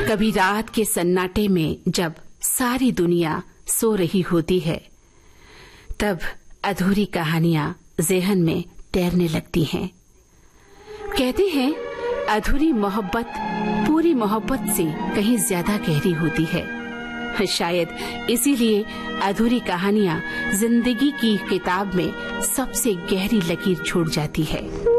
कभी रात के सन्नाटे में जब सारी दुनिया सो रही होती है, तब अधूरी कहानियां ज़हन में तैरने लगती हैं। कहते हैं अधूरी मोहब्बत पूरी मोहब्बत से कहीं ज्यादा गहरी होती है। शायद इसीलिए अधूरी कहानियां जिंदगी की किताब में सबसे गहरी लकीर छोड़ जाती है।